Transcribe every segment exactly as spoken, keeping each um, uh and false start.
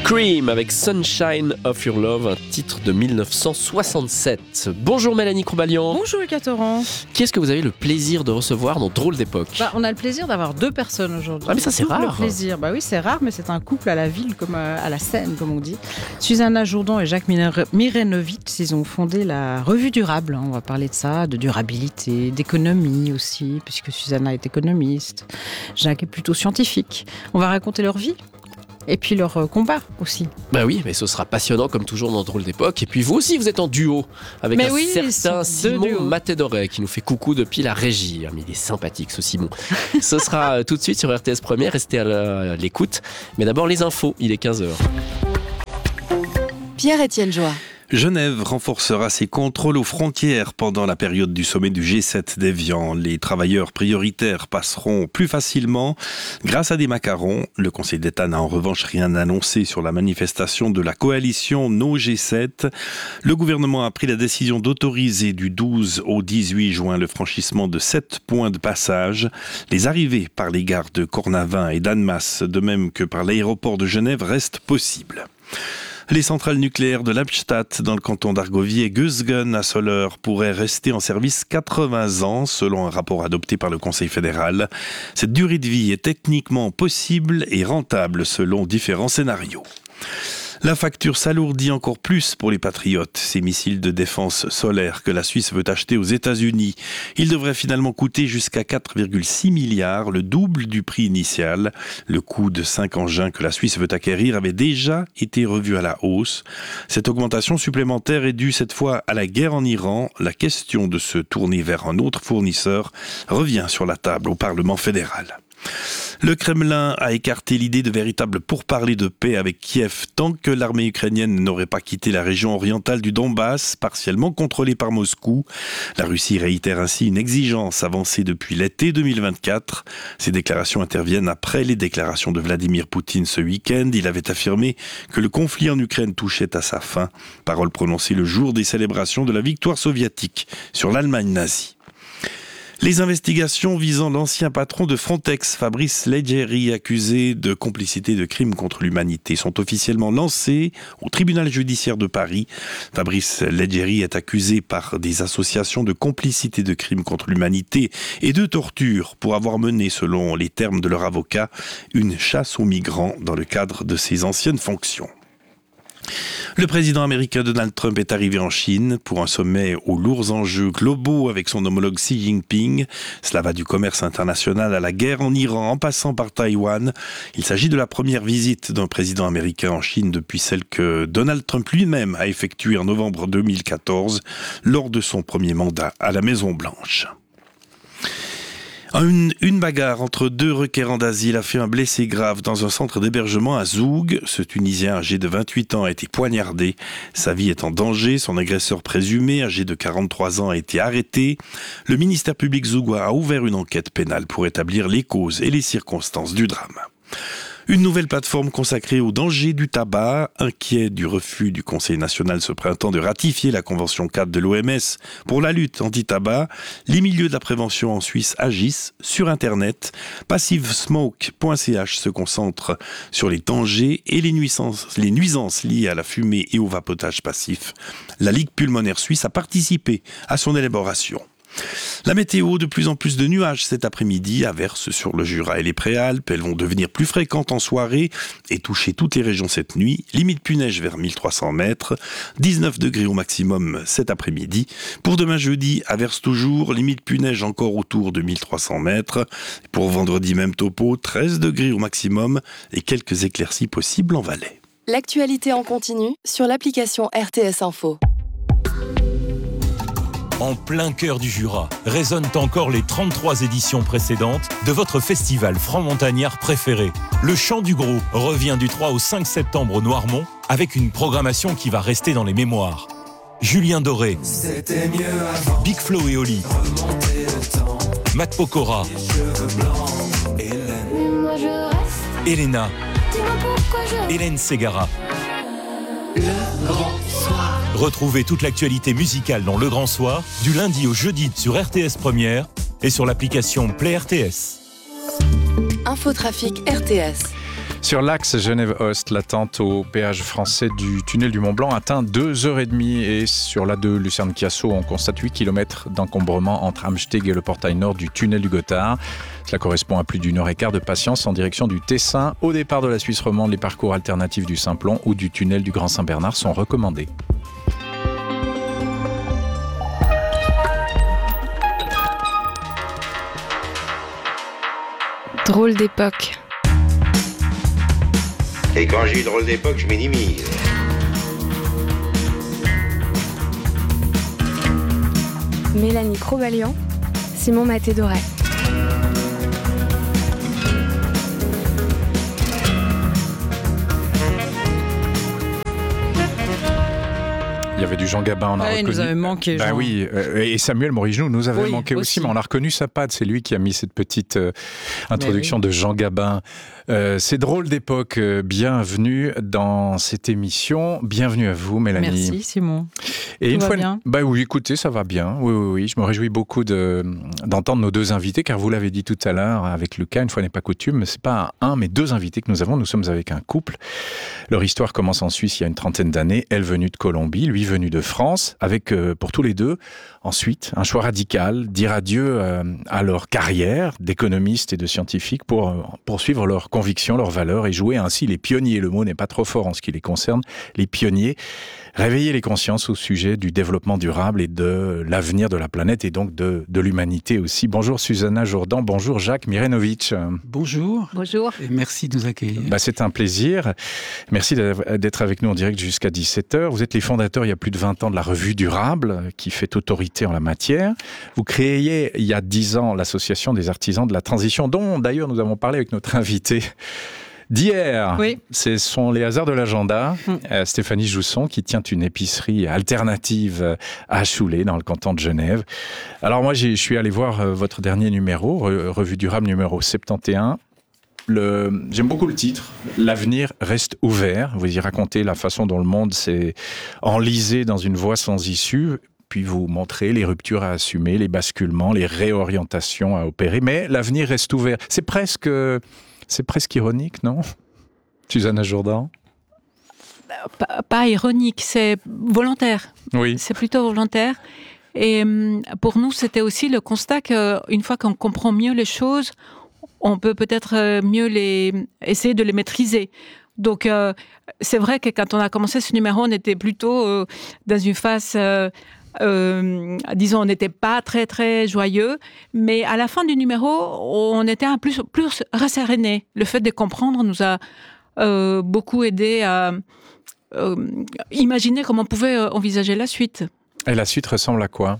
Cream avec Sunshine of Your Love, un titre de dix-neuf cent soixante-sept. Bonjour Mélanie Combalian. Bonjour Ecatoran. Qui est-ce que vous avez le plaisir de recevoir dans Drôle d'époque? Bah, on a le plaisir d'avoir deux personnes aujourd'hui. Ah mais ça c'est Double rare. plaisir. Bah oui, c'est rare, mais c'est un couple à la ville, comme à la scène, comme on dit. Susanna Jourdan et Jacques Mirenovitch, ils ont fondé la Revue Durable. On va parler de ça, de durabilité, d'économie aussi, puisque Susanna est économiste. Jacques est plutôt scientifique. On va raconter leur vie. Et puis leur combat aussi. Bah oui, mais ce sera passionnant comme toujours dans Drôle d'époque. Et puis vous aussi, vous êtes en duo avec mais un oui, certain Simon Matédoret qui nous fait coucou depuis la régie. Mais il est sympathique ce Simon. Ce sera tout de suite sur R T S Première. Restez à l'écoute. Mais d'abord les infos, il est quinze heures. Pierre-Étienne Joie. Genève renforcera ses contrôles aux frontières pendant la période du sommet du G sept d'Évian. Les travailleurs prioritaires passeront plus facilement grâce à des macarons. Le Conseil d'État n'a en revanche rien annoncé sur la manifestation de la coalition No G sept. Le gouvernement a pris la décision d'autoriser du douze au dix-huit juin le franchissement de sept points de passage. Les arrivées par les gares de Cornavin et d'Annemasse, de même que par l'aéroport de Genève, restent possibles. Les centrales nucléaires de Lippstadt dans le canton d'Argovie et Gösgen à Soleure pourraient rester en service quatre-vingts ans selon un rapport adopté par le Conseil fédéral. Cette durée de vie est techniquement possible et rentable selon différents scénarios. La facture s'alourdit encore plus pour les patriotes. Ces missiles de défense solaire que la Suisse veut acheter aux États-Unis, ils devraient finalement coûter jusqu'à quatre virgule six milliards, le double du prix initial. Le coût de cinq engins que la Suisse veut acquérir avait déjà été revu à la hausse. Cette augmentation supplémentaire est due cette fois à la guerre en Iran. La question de se tourner vers un autre fournisseur revient sur la table au Parlement fédéral. Le Kremlin a écarté l'idée de véritables pourparlers de paix avec Kiev tant que l'armée ukrainienne n'aurait pas quitté la région orientale du Donbass, partiellement contrôlée par Moscou. La Russie réitère ainsi une exigence avancée depuis l'été deux mille vingt-quatre. Ces déclarations interviennent après les déclarations de Vladimir Poutine ce week-end. Il avait affirmé que le conflit en Ukraine touchait à sa fin. Parole prononcée le jour des célébrations de la victoire soviétique sur l'Allemagne nazie. Les investigations visant l'ancien patron de Frontex, Fabrice Leggeri, accusé de complicité de crimes contre l'humanité, sont officiellement lancées au tribunal judiciaire de Paris. Fabrice Leggeri est accusé par des associations de complicité de crimes contre l'humanité et de torture pour avoir mené, selon les termes de leur avocat, une chasse aux migrants dans le cadre de ses anciennes fonctions. Le président américain Donald Trump est arrivé en Chine pour un sommet aux lourds enjeux globaux avec son homologue Xi Jinping. Cela va du commerce international à la guerre en Iran en passant par Taïwan. Il s'agit de la première visite d'un président américain en Chine depuis celle que Donald Trump lui-même a effectuée en novembre deux mille quatorze lors de son premier mandat à la Maison-Blanche. Une, une bagarre entre deux requérants d'asile a fait un blessé grave dans un centre d'hébergement à Zoug. Ce Tunisien âgé de vingt-huit ans a été poignardé. Sa vie est en danger. Son agresseur présumé, âgé de quarante-trois ans, a été arrêté. Le ministère public zougois a ouvert une enquête pénale pour établir les causes et les circonstances du drame. Une nouvelle plateforme consacrée au danger du tabac, inquiet du refus du Conseil national ce printemps de ratifier la Convention cadre de l'O M S pour la lutte anti-tabac. Les milieux de la prévention en Suisse agissent sur Internet. Passivesmoke point c h se concentre sur les dangers et les nuisances, les nuisances liées à la fumée et au vapotage passif. La Ligue pulmonaire suisse a participé à son élaboration. La météo, de plus en plus de nuages cet après-midi, averses sur le Jura et les Préalpes. Elles vont devenir plus fréquentes en soirée et toucher toutes les régions cette nuit. Limite pluie-neige vers mille trois cents mètres, dix-neuf degrés au maximum cet après-midi. Pour demain jeudi, averses toujours, limite pluie-neige encore autour de mille trois cents mètres. Pour vendredi, même topo, treize degrés au maximum et quelques éclaircies possibles en Valais. L'actualité en continu sur l'application R T S Info. En plein cœur du Jura, résonnent encore les trente-trois éditions précédentes de votre festival franc-montagnard préféré. Le Chant du Gros revient du trois au cinq septembre au Noirmont avec une programmation qui va rester dans les mémoires. Julien Doré, Big Flo et Oli, Matt Pokora, Elena, Hélène Ségara. Le Grand Soir. Retrouvez toute l'actualité musicale dans Le Grand Soir, du lundi au jeudi sur R T S Première et sur l'application Play R T S. Infotrafic R T S. Sur l'axe Genève-Ost, l'attente au péage français du tunnel du Mont-Blanc atteint deux heures trente et sur l'A deux Lucerne-Chiasso, on constate huit kilomètres d'encombrement entre Amsteg et le portail nord du tunnel du Gothard. Cela correspond à plus d'une heure et quart de patience en direction du Tessin. Au départ de la Suisse romande, les parcours alternatifs du Simplon ou du tunnel du Grand Saint-Bernard sont recommandés. Drôle d'époque. Et quand j'ai eu drôle d'époque, je minimise. Mélanie Cro-Valiant, Simon Maté-Doré. Il y avait du Jean Gabin, on a ouais, reconnu. Il nous avait manqué. Bah Jean. oui, euh, et Samuel Morigenoux nous avait oui, manqué aussi, aussi, mais on a reconnu sa patte. C'est lui qui a mis cette petite euh, introduction oui. de Jean Gabin. Euh, c'est drôle d'époque. Euh, bienvenue dans cette émission. Bienvenue à vous, Mélanie. Merci, Simon. Et Tout une va fois, bien bah oui, écoutez, ça va bien. Oui, oui, oui. Je me réjouis beaucoup de d'entendre nos deux invités, car vous l'avez dit tout à l'heure avec Lucas, une fois n'est pas coutume, c'est pas un, mais deux invités que nous avons. Nous sommes avec un couple. Leur histoire commence en Suisse il y a une trentaine d'années. Elle venue de Colombie, lui venu de France, avec euh, pour tous les deux ensuite un choix radical, dire adieu euh, à leur carrière d'économistes et de scientifiques pour euh, poursuivre leurs convictions, leurs valeurs et jouer ainsi les pionniers. Le mot n'est pas trop fort en ce qui les concerne. Les pionniers, réveiller les consciences au sujet du développement durable et de l'avenir de la planète et donc de, de l'humanité aussi. Bonjour Susanna Jourdan, bonjour Jacques Mirenovitch. Bonjour. Bonjour. Et merci de nous accueillir. Bah, c'est un plaisir. Merci d'être avec nous en direct jusqu'à dix-sept heures. Vous êtes les fondateurs il y a plus de vingt ans de la revue Durable qui fait autorité en la matière. Vous créiez il y a dix ans l'association des artisans de la transition dont d'ailleurs nous avons parlé avec notre invité d'hier. Oui. Ce sont les hasards de l'agenda. Mmh. Euh, Stéphanie Jousson qui tient une épicerie alternative à Choulé dans le canton de Genève. Alors moi je suis allé voir euh, votre dernier numéro, Re- Revue Durable numéro soixante et onze. Le... J'aime beaucoup le titre, L'avenir reste ouvert. Vous y racontez la façon dont le monde s'est enlisé dans une voie sans issue, puis vous montrez les ruptures à assumer, les basculements, les réorientations à opérer, mais l'avenir reste ouvert. C'est presque, c'est presque ironique, non, Susanna Jourdan? Pas, pas ironique, c'est volontaire. Oui. C'est plutôt volontaire. Et pour nous, c'était aussi le constat qu'une fois qu'on comprend mieux les choses, on peut peut-être mieux les, essayer de les maîtriser. Donc, euh, c'est vrai que quand on a commencé ce numéro, on était plutôt euh, dans une phase, euh, euh, disons, on n'était pas très, très joyeux. Mais à la fin du numéro, on était un plus, plus rasséréné. Le fait de comprendre nous a euh, beaucoup aidé à euh, imaginer comment on pouvait envisager la suite. Et la suite ressemble à quoi?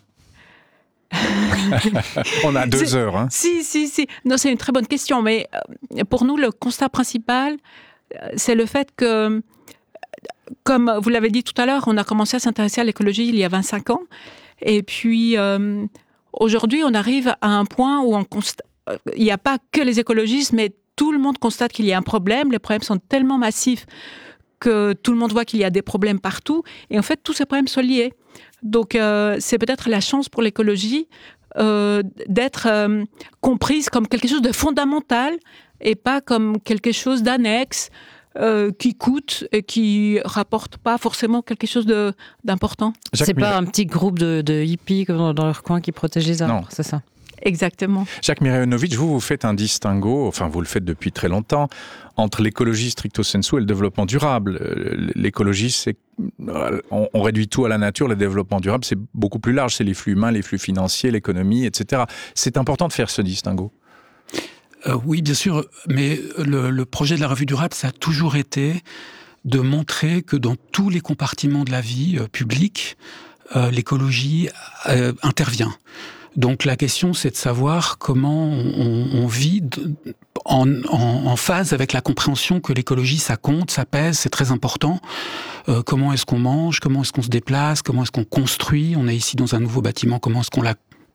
On a deux c'est, heures. Hein. Si, si, si. Non, c'est une très bonne question. Mais pour nous, le constat principal, c'est le fait que, comme vous l'avez dit tout à l'heure, on a commencé à s'intéresser à l'écologie il y a vingt-cinq ans. Et puis, euh, aujourd'hui, on arrive à un point où on constate, il n'y a pas que les écologistes, mais tout le monde constate qu'il y a un problème. Les problèmes sont tellement massifs que tout le monde voit qu'il y a des problèmes partout. Et en fait, tous ces problèmes sont liés. Donc, euh, c'est peut-être la chance pour l'écologie euh, d'être euh, comprise comme quelque chose de fondamental et pas comme quelque chose d'annexe euh, qui coûte et qui rapporte pas forcément quelque chose de, d'important. Jacques c'est Mir... pas un petit groupe de, de hippies dans leur coin qui protègent les arbres, non. C'est ça? Exactement. Jacques Mirenovitch, vous, vous faites un distinguo, enfin vous le faites depuis très longtemps, entre l'écologie stricto sensu et le développement durable. L'écologie, c'est, on, on réduit tout à la nature, le développement durable, c'est beaucoup plus large, c'est les flux humains, les flux financiers, l'économie, et cetera. C'est important de faire ce distinguo. Euh, oui, bien sûr, mais le, le projet de la revue Durable, ça a toujours été de montrer que dans tous les compartiments de la vie euh, publique, euh, l'écologie euh, intervient. Donc la question, c'est de savoir comment on, on vit de, en, en, en phase avec la compréhension que l'écologie, ça compte, ça pèse, c'est très important. Euh, comment est-ce qu'on mange, comment est-ce qu'on se déplace, comment est-ce qu'on construit. On est ici dans un nouveau bâtiment, comment est-ce qu'on l'a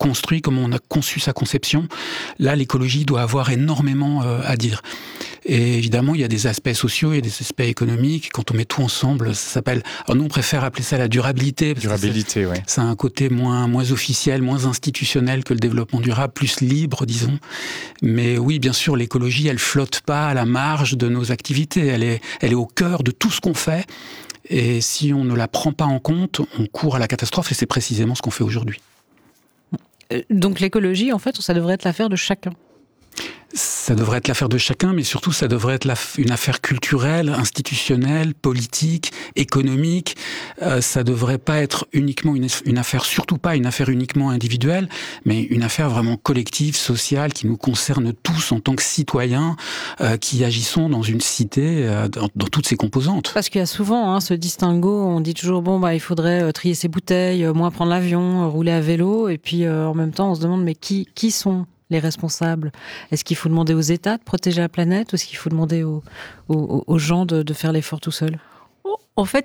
construit, comment on a conçu sa conception. Là, l'écologie doit avoir énormément euh, à dire. Et évidemment, il y a des aspects sociaux, il y a des aspects économiques. Quand on met tout ensemble, ça s'appelle... Alors nous, on préfère appeler ça la durabilité. Parce durabilité, oui. Ça a un côté moins, moins officiel, moins institutionnel que le développement durable, plus libre, disons. Mais oui, bien sûr, l'écologie, elle flotte pas à la marge de nos activités. Elle est, elle est au cœur de tout ce qu'on fait. Et si on ne la prend pas en compte, on court à la catastrophe. Et c'est précisément ce qu'on fait aujourd'hui. Donc l'écologie, en fait, ça devrait être l'affaire de chacun. Ça devrait être l'affaire de chacun, mais surtout ça devrait être la, une affaire culturelle, institutionnelle, politique, économique. Euh, ça devrait pas être uniquement une, une affaire, surtout pas une affaire uniquement individuelle, mais une affaire vraiment collective, sociale, qui nous concerne tous en tant que citoyens, euh, qui agissons dans une cité, euh, dans, dans toutes ses composantes. Parce qu'il y a souvent hein, ce distinguo, on dit toujours bon bah il faudrait euh, trier ses bouteilles, euh, moins prendre l'avion, euh, rouler à vélo, et puis euh, en même temps on se demande mais qui qui sont les responsables? Est-ce qu'il faut demander aux États de protéger la planète ou est-ce qu'il faut demander aux, aux, aux gens de, de faire l'effort tout seuls? En fait,